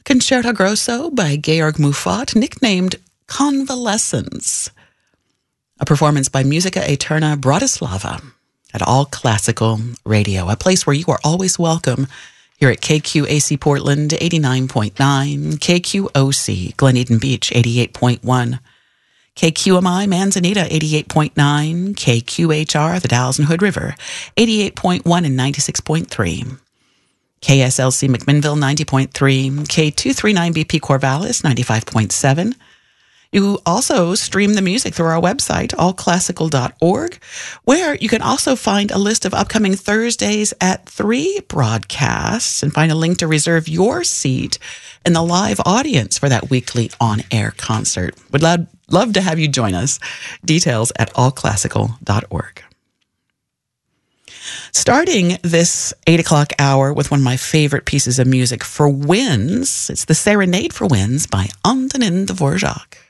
Concerto Grosso by Georg Muffat, nicknamed Convalescence. A performance by Musica Eterna Bratislava at All Classical Radio, a place where you are always welcome here at KQAC Portland 89.9, KQOC Glen Eden Beach 88.1, KQMI Manzanita 88.9, KQHR The Dalles and Hood River 88.1 and 96.3. KSLC McMinnville 90.3, K239BP Corvallis 95.7. You also stream the music through our website, allclassical.org, where you can also find a list of upcoming Thursdays at 3 broadcasts and find a link to reserve your seat in the live audience for that weekly on-air concert. Would love to have you join us. Details at allclassical.org. Starting this 8 o'clock hour with one of my favorite pieces of music for winds. It's the Serenade for Winds by Antonin Dvorak.